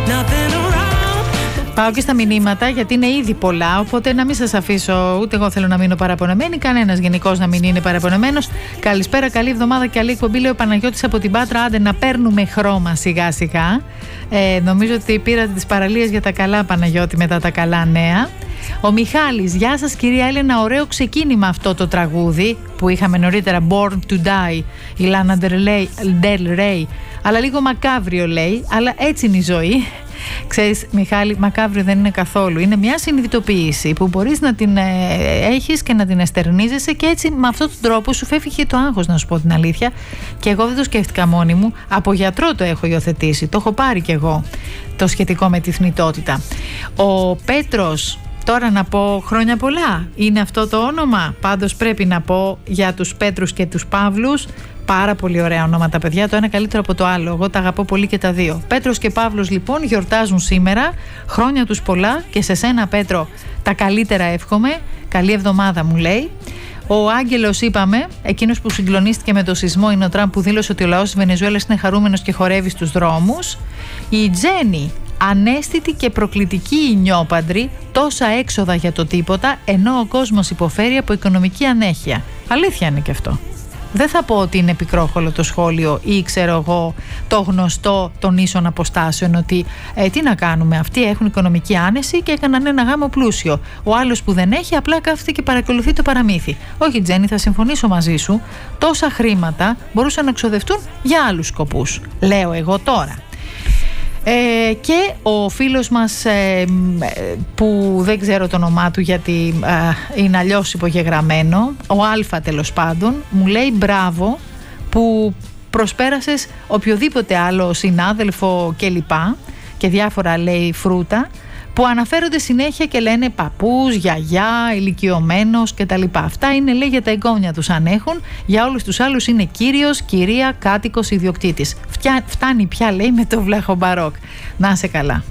Πάω και στα μηνύματα, γιατί είναι ήδη πολλά, οπότε να μην σας αφήσω, ούτε εγώ θέλω να μείνω παραπονεμένη, κανένας γενικώς να μην είναι παραπονεμένος. Καλησπέρα, καλή εβδομάδα, καλή εκπομπή, λέει ο Παναγιώτης από την Πάτρα. Άντε να παίρνουμε χρώμα σιγά σιγά. Νομίζω ότι πήρατε τις παραλίες για τα καλά, Παναγιώτη, μετά τα καλά νέα. Ο Μιχάλης, γεια σας κυρία Έλενα, ωραίο ξεκίνημα αυτό το τραγούδι που είχαμε νωρίτερα, Born to Die, η Λάνα Del Rey, αλλά λίγο μακάβριο λέει, αλλά έτσι είναι η ζωή. Ξέρεις Μιχάλη, μακάβριο δεν είναι καθόλου. Είναι μια συνειδητοποίηση που μπορείς να την έχεις και να την εστερνίζεσαι, και έτσι με αυτόν τον τρόπο σου φεύγει και το άγχος, να σου πω την αλήθεια. Και εγώ δεν το σκέφτηκα μόνη μου, από γιατρό το έχω υιοθετήσει, το έχω πάρει κι εγώ το σχετικό με τη θνητότητα. Ο Πέτρος, τώρα να πω χρόνια πολλά, είναι αυτό το όνομα? Πάντως πρέπει να πω για τους Πέτρους και τους Παύλους, πάρα πολύ ωραία ονόματα παιδιά, το ένα καλύτερο από το άλλο, εγώ τα αγαπώ πολύ και τα δύο. Πέτρος και Παύλος λοιπόν γιορτάζουν σήμερα, χρόνια τους πολλά, και σε σένα Πέτρο τα καλύτερα εύχομαι, καλή εβδομάδα μου λέει. Ο Άγγελος είπαμε, εκείνος που συγκλονίστηκε με το σεισμό, είναι ο Τραμπ που δήλωσε ότι ο λαός της Βενεζουέλας είναι χαρούμενος και χορεύει στους δρόμους. Η Τζέννη, ανέστητη και προκλητική η νιόπαντρη, τόσα έξοδα για το τίποτα, ενώ ο κόσμος υποφέρει από οικονομική ανέχεια. Αλήθεια είναι και αυτό. Δεν θα πω ότι είναι πικρόχολο το σχόλιο ή ξέρω εγώ το γνωστό των ίσων αποστάσεων, ότι τι να κάνουμε, αυτοί έχουν οικονομική άνεση και έκαναν ένα γάμο πλούσιο. Ο άλλος που δεν έχει απλά κάθεται και παρακολουθεί το παραμύθι. Όχι Τζέννη, θα συμφωνήσω μαζί σου, τόσα χρήματα μπορούσαν να εξοδευτούν για άλλους σκοπούς. Λέω εγώ τώρα. Και ο φίλος μας που δεν ξέρω το όνομά του γιατί είναι αλλιώς υπογεγραμμένο, ο Αλφα τέλος πάντων, μου λέει μπράβο που προσπέρασες οποιοδήποτε άλλο συνάδελφο κλπ. Και διάφορα λέει φρούτα που αναφέρονται συνέχεια και λένε παππούς, γιαγιά, ηλικιωμένος κτλ. Αυτά είναι λέει για τα εγγόνια τους αν έχουν, για όλους τους άλλους είναι κύριος, κυρία, κάτοικος, ιδιοκτήτης. Φτάνει πια λέει με το βλαχομπαρόκ. Να είσαι καλά.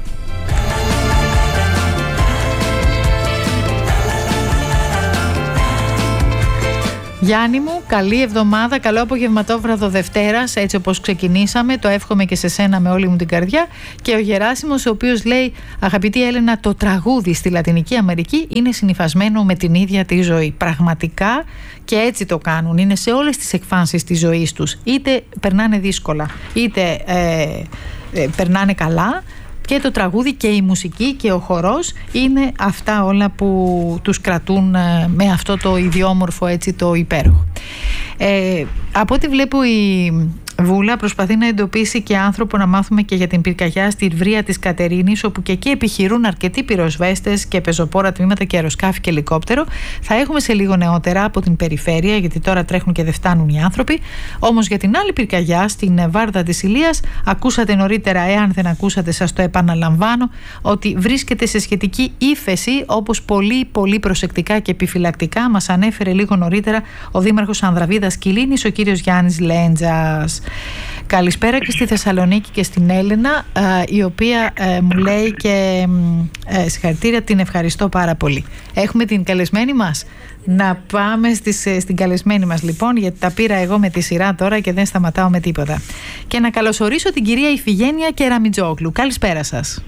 Γιάννη μου, καλή εβδομάδα, καλό απογευματόβραδο Δευτέρας, έτσι όπως ξεκινήσαμε, το εύχομαι και σε σένα με όλη μου την καρδιά. Και ο Γεράσιμος, ο οποίος λέει, αγαπητή Έλενα, το τραγούδι στη Λατινική Αμερική είναι συνυφασμένο με την ίδια τη ζωή. Πραγματικά, και έτσι το κάνουν, είναι σε όλες τις εκφάνσεις της ζωής τους. Είτε περνάνε δύσκολα, είτε περνάνε καλά. Και το τραγούδι και η μουσική και ο χορός είναι αυτά όλα που τους κρατούν με αυτό το ιδιόμορφο, έτσι το υπέροχο. Από ό,τι βλέπω η Βούλα προσπαθεί να εντοπίσει και άνθρωπο, να μάθουμε και για την πυρκαγιά στη Βρύα της Κατερίνης, όπου και εκεί επιχειρούν αρκετοί πυροσβέστες και πεζοπόρα τμήματα και αεροσκάφη και ελικόπτερο. Θα έχουμε σε λίγο νεότερα από την περιφέρεια, γιατί τώρα τρέχουν και δεν φτάνουν οι άνθρωποι. Όμως για την άλλη πυρκαγιά στην Βάρδα της Ηλίας, ακούσατε νωρίτερα, εάν δεν ακούσατε σας το επαναλαμβάνω, ότι βρίσκεται σε σχετική ύφεση, όπως πολύ προσεκτικά και επιφυλακτικά μας ανέφερε λίγο νωρίτερα ο Δήμαρχος Ανδραβίδας Κιλίνης, ο κύριος Γιάννης Λέντζας. Καλησπέρα και στη Θεσσαλονίκη και στην Έλενα, η οποία μου λέει και συγχαρητήρια, την ευχαριστώ πάρα πολύ. Έχουμε την καλεσμένη μας. Να πάμε στην καλεσμένη μας λοιπόν, γιατί τα πήρα εγώ με τη σειρά τώρα και δεν σταματάω με τίποτα. Και να καλωσορίσω την κυρία Ιφηγένεια Κεραμιτζόγλου. Καλησπέρα σας.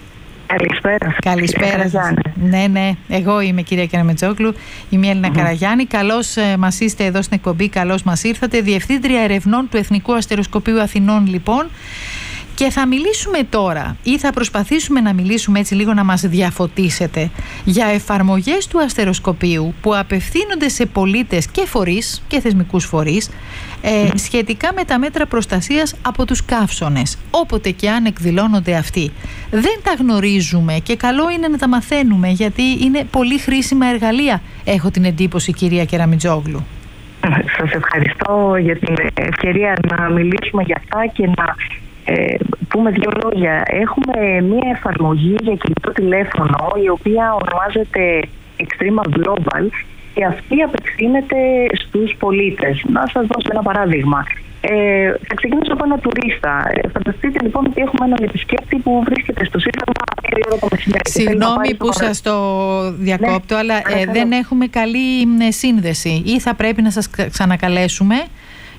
Καλησπέρα σας. Ναι, εγώ είμαι κυρία Κεραμιτζόγλου, είμαι η Έλληνα Καραγιάννη. Καλώς μας είστε εδώ στην εκπομπή, καλώς μας ήρθατε. Διευθύντρια ερευνών του Εθνικού Αστεροσκοπείου Αθηνών λοιπόν. Και θα μιλήσουμε τώρα, ή θα προσπαθήσουμε να μιλήσουμε έτσι λίγο, να μας διαφωτίσετε για εφαρμογές του αστεροσκοπείου που απευθύνονται σε πολίτες και φορείς και θεσμικούς φορείς σχετικά με τα μέτρα προστασίας από τους καύσωνες, όποτε και αν εκδηλώνονται αυτοί. Δεν τα γνωρίζουμε και καλό είναι να τα μαθαίνουμε, γιατί είναι πολύ χρήσιμα εργαλεία, έχω την εντύπωση, κυρία Κεραμιτζόγλου. Σας ευχαριστώ για την ευκαιρία να μιλήσουμε για αυτά και να πούμε δύο λόγια. Έχουμε μία εφαρμογή για κινητό τηλέφωνο, η οποία ονομάζεται Extrema Global, και αυτή απευθύνεται στους πολίτες. Να σας δώσω ένα παράδειγμα. Θα ξεκινήσω από ένα τουρίστα. Φανταστείτε λοιπόν ότι έχουμε έναν επισκέπτη που βρίσκεται στο Σύνταγμα και ώρα το μεσημέρι. Συγγνώμη που σας το διακόπτω, αλλά δεν έχουμε καλή σύνδεση. Ή θα πρέπει να σας ξανακαλέσουμε,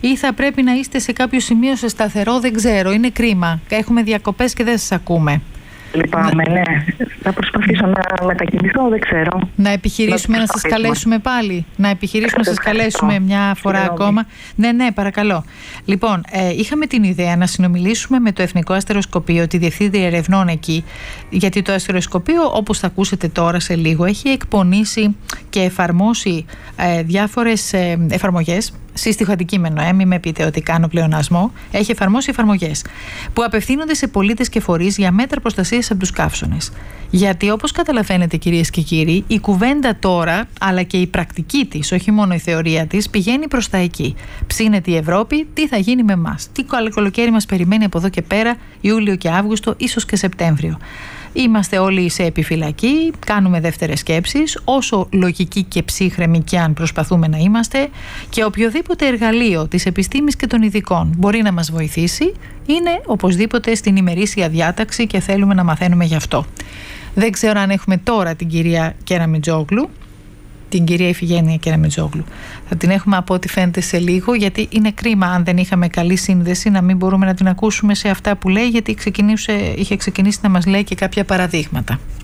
ή θα πρέπει να είστε σε κάποιο σημείο σε σταθερό, δεν ξέρω, είναι κρίμα. Έχουμε διακοπές και δεν σας ακούμε. Λυπάμαι, ναι. Θα προσπαθήσω να μετακινηθώ, δεν ξέρω. Να επιχειρήσουμε να σας καλέσουμε πάλι. Να επιχειρήσουμε να σας καλέσουμε μια φορά ακόμα. Ναι, παρακαλώ. Λοιπόν, είχαμε την ιδέα να συνομιλήσουμε με το Εθνικό Αστεροσκοπείο, τη Διευθύντρια Ερευνών εκεί, γιατί το Αστεροσκοπείο, όπως θα ακούσετε τώρα σε λίγο, έχει εκπονήσει και εφαρμόσει διάφορες εφαρμογές. Σύστιχο αντικείμενο, μην με πείτε ότι κάνω πλεονασμό. Έχει εφαρμόσει εφαρμογές που απευθύνονται σε πολίτες και φορείς για μέτρα προστασίας από τους καύσωνες. Γιατί, όπως καταλαβαίνετε, κυρίες και κύριοι, η κουβέντα τώρα, αλλά και η πρακτική της, όχι μόνο η θεωρία της, πηγαίνει προς τα εκεί. Ψήνεται η Ευρώπη, τι θα γίνει με εμάς, τι καλοκαίρι μας περιμένει από εδώ και πέρα, Ιούλιο και Αύγουστο, ίσως και Σεπτέμβριο. Είμαστε όλοι σε επιφυλακή, κάνουμε δεύτερες σκέψεις, όσο λογικοί και ψύχρεμοι και αν προσπαθούμε να είμαστε, και οποιοδήποτε εργαλείο της επιστήμης και των ειδικών μπορεί να μας βοηθήσει, είναι οπωσδήποτε στην ημερήσια διάταξη και θέλουμε να μαθαίνουμε γι' αυτό. Δεν ξέρω αν έχουμε τώρα την κυρία Κεραμιτζόγλου, την κυρία Ιφηγένεια Κεραμιτζόγλου. Θα την έχουμε από ό,τι φαίνεται σε λίγο, γιατί είναι κρίμα αν δεν είχαμε καλή σύνδεση να μην μπορούμε να την ακούσουμε σε αυτά που λέει, γιατί είχε ξεκινήσει να μας λέει και κάποια παραδείγματα.